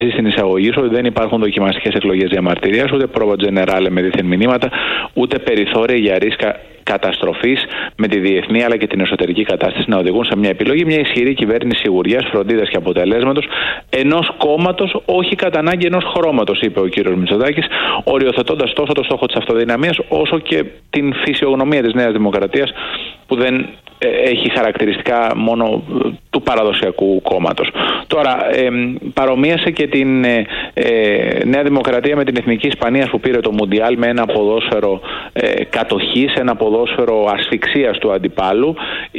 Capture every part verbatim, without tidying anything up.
στην εισαγωγή σου ότι δεν υπάρχουν δοκιμαστικές εκλογές διαμαρτυρίας, ούτε πρόβα τζενεράλε με δίθεν μηνύματα, ούτε περιθώρια για ρίσκα καταστροφής με τη διεθνή αλλά και την εσωτερική κατάσταση να οδηγούν σε μια επιλογή, μια ισχυρή κυβέρνηση σιγουριάς, φροντίδας και αποτελέσματος ενός κόμματος, όχι κατά ανάγκη ενός χρώματος, είπε ο κύριος Μητσοτάκης, οριοθετώντας τόσο το στόχο της αυτοδυναμίας όσο και την φυσιογνωμία της Νέας Δημοκρατίας, που δεν έχει χαρακτηριστικά μόνο του παραδοσιακού κόμματος. Τώρα, ε, παρομοίασε και την ε, Νέα Δημοκρατία με την Εθνική Ισπανία που πήρε το Μουντιάλ με ένα ποδόσφαιρο ε, κατοχής, ένα ποδόσφαιρο ασφυξίας του αντιπάλου,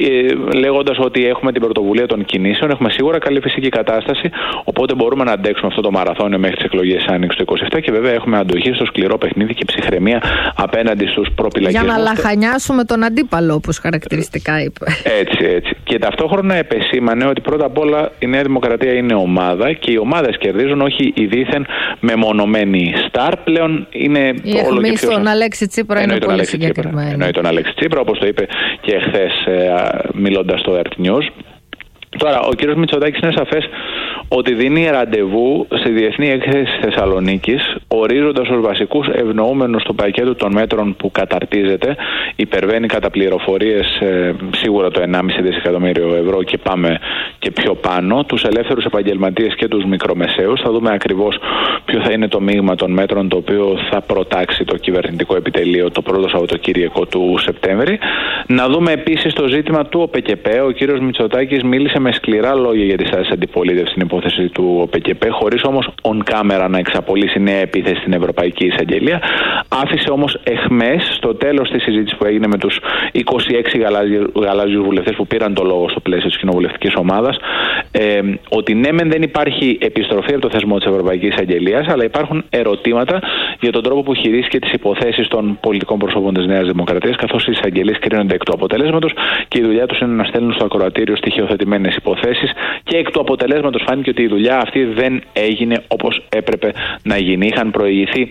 ε, λέγοντας ότι έχουμε την πρωτοβουλία των κινήσεων, έχουμε σίγουρα καλή φυσική κατάσταση, οπότε μπορούμε να αντέξουμε αυτό το μαραθώνιο μέχρι τις εκλογές Άνοιξη του είκοσι επτά και βέβαια έχουμε αντοχή στο σκληρό παιχνίδι και ψυχραιμία απέναντι στους προπυλακισμούς. Για να λαχανιάσουμε τον αντίπαλο, όπως χαρακτηριστικά είπε. Έτσι, έτσι. Και ταυτόχρονα επεσήμανε ότι πρώτα απ' όλα η Νέα Δημοκρατία είναι ομάδα και οι ομάδες κερδίζουν, όχι οι δίθεν μεμονωμένοι στάρ. Πλέον είναι η όλο και πιο... στον Αλέξη Τσίπρα είναι πολύ συγκεκριμένη. Εννοεί τον Αλέξη Τσίπρα, όπως το είπε και χθες ε, μιλώντας στο Earth News. Τώρα, ο κύριος Μητσοτάκης είναι σαφές ότι δίνει ραντεβού στη Διεθνή Έκθεση Θεσσαλονίκης, ορίζοντας ως βασικούς ευνοούμενους του πακέτου των μέτρων που καταρτίζεται, υπερβαίνει κατά πληροφορίες ε, σίγουρα το ενάμιση δισεκατομμύριο ευρώ και πάμε και πιο πάνω, τους ελεύθερους επαγγελματίες και τους μικρομεσαίους. Θα δούμε ακριβώς ποιο θα είναι το μείγμα των μέτρων το οποίο θα προτάξει το κυβερνητικό επιτελείο το πρώτο Σαββατοκύριακο του Σεπτέμβρη. Να δούμε επίσης το ζήτημα του ΟΠΕΚΕΠΕ. Ο κύριος Μητσοτάκης μίλησε με σκληρά λόγια για τη στάση αντιπολίτευση στην υπόθεση του ΟΠΕΚΕΠΕ, χωρίς όμως on camera να εξαπολύσει νέα επίθεση στην Ευρωπαϊκή Εισαγγελία. Άφησε όμως εχμές στο τέλος της συζήτησης που έγινε με τους είκοσι έξι γαλάζιους βουλευτές που πήραν το λόγο στο πλαίσιο της κοινοβουλευτικής ομάδας, ε, ότι ναι, μεν δεν υπάρχει επιστροφή από το θεσμό της Ευρωπαϊκής Εισαγγελίας, αλλά υπάρχουν ερωτήματα για τον τρόπο που χειρίστηκε τις υποθέσεις των πολιτικών προσώπων της Νέας Δημοκρατίας, καθώς οι εισαγγελίες κρίνονται εκ του αποτελέσματος και η δουλειά τους είναι να στέλνουν στο ακροατήριο στοιχειοθετημένες υποθέσεις και εκ του αποτελέσματος φάνηκε ότι η δουλειά αυτή δεν έγινε όπως έπρεπε να γίνει. Είχαν προηγηθεί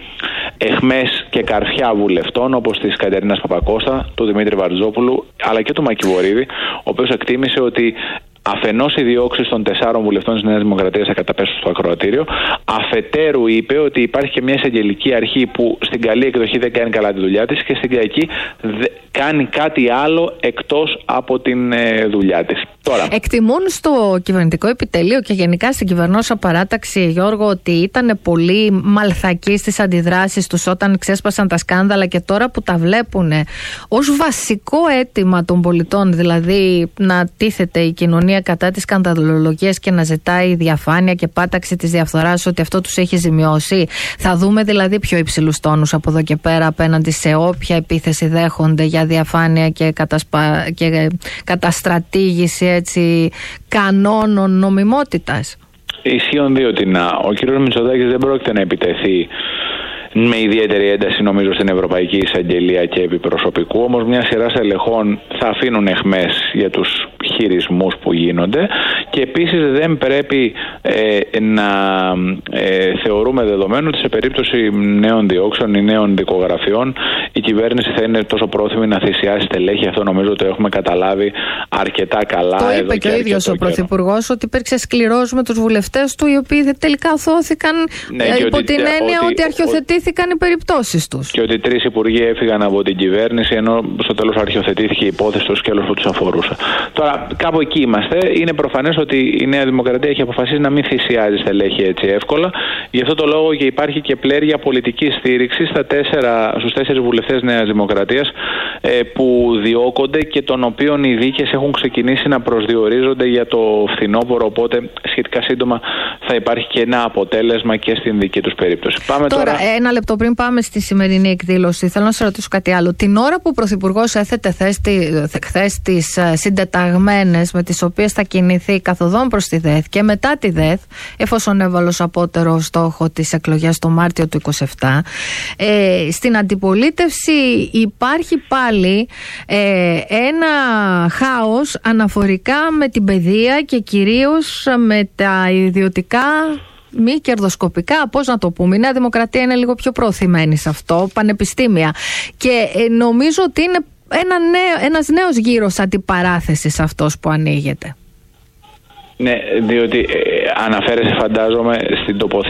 εχμές και καρφιά βουλευτών όπως της Κατερίνας Παπακώστα, του Δημήτρη Βαρτζόπουλου αλλά και του Μακιβορίδη, ο οποίος εκτίμησε ότι αφενός οι διώξεις των τεσσάρων βουλευτών της Νέας Δημοκρατίας θα καταπέσουν στο ακροατήριο. Αφετέρου είπε ότι υπάρχει και μια εισαγγελική αρχή που στην καλή εκδοχή δεν κάνει καλά τη δουλειά της και στην κακή κάνει κάτι άλλο εκτός από την ε, δουλειά της. Τώρα, εκτιμούν στο κυβερνητικό επιτελείο και γενικά στην κυβερνόσα παράταξη, Γιώργο, ότι ήταν πολύ μαλθακοί στις αντιδράσεις τους όταν ξέσπασαν τα σκάνδαλα και τώρα που τα βλέπουν ως βασικό αίτημα των πολιτών, δηλαδή να τίθεται η κοινωνία κατά της σκανδαλολογίας και να ζητάει διαφάνεια και πάταξη της διαφθοράς, ότι αυτό τους έχει ζημιώσει. Θα δούμε δηλαδή πιο υψηλούς τόνους από εδώ και πέρα απέναντι σε όποια επίθεση δέχονται για διαφάνεια και, κατασπα... και καταστρατήγηση έτσι, κανόνων νομιμότητας. Ισχύουν δύο τινά. Ο κ. Μητσοτάκης δεν πρόκειται να επιτεθεί με ιδιαίτερη ένταση νομίζω στην Ευρωπαϊκή Εισαγγελία και επί προσωπικού, όμως μια σειρά στελεχών θα αφήνουν εχμές για τους χειρισμούς που γίνονται και επίσης δεν πρέπει ε, να ε, θεωρούμε δεδομένο ότι σε περίπτωση νέων διώξεων ή νέων δικογραφιών η κυβέρνηση θα είναι τόσο πρόθυμη να θυσιάσει στελέχη. Αυτό νομίζω ότι έχουμε καταλάβει αρκετά καλά. Το εδώ είπε και, και ο ίδιος ο Πρωθυπουργός ότι υπήρξε σκληρός με τους βουλευτές του, οι οποίοι τελικά θώθηκαν ναι, ε, υπό την έννοια ότι, ότι αρχιοθετήθηκαν οι περιπτώσεις τους. Και ότι τρεις υπουργοί έφυγαν από την κυβέρνηση ενώ στο τέλος αρχιοθετήθηκε η υπόθεση στο σκέλος που τους αφορούσε. Τώρα κάπου εκεί είμαστε. Είναι προφανές ότι η Νέα Δημοκρατία έχει αποφασίσει να μην θυσιάζει στελέχη έτσι εύκολα. Γι' αυτό το λόγο και υπάρχει και πλέρια πολιτική στήριξη στα τέσσερα, στους τέσσερις βουλευτές Νέας Δημοκρατίας ε, που διώκονται και των οποίων οι δίκες έχουν ξεκινήσει να προσδιορίζονται για το φθινόπωρο. Οπότε σχετικά σύντομα θα υπάρχει και ένα αποτέλεσμα και στην δική τους περίπτωση. Πάμε τώρα, τώρα... ένα λεπτό πριν πάμε στη σημερινή εκδήλωση, θέλω να σε ρωτήσω κάτι άλλο. Την ώρα που ο Πρωθυπουργός έθετε χθες τις συντεταγμένες με τις οποίες θα κινηθεί καθοδόν προς τη ΔΕΘ και μετά τη ΔΕΘ, εφόσον έβαλε ως απότερο στόχο τις εκλογές το Μάρτιο του είκοσι επτά, ε, στην αντιπολίτευση υπάρχει πάλι ε, ένα χάος αναφορικά με την παιδεία και κυρίως με τα ιδιωτικά μη κερδοσκοπικά, πώς να το πούμε. Η Νέα Δημοκρατία είναι λίγο πιο προωθημένη σε αυτό, πανεπιστήμια. Και ε, νομίζω ότι είναι ένα νέο, ένας νέος γύρος αντιπαράθεσης αυτός που ανοίγεται. Ναι, διότι ε, αναφέρεσαι φαντάζομαι στην τοποθέτηση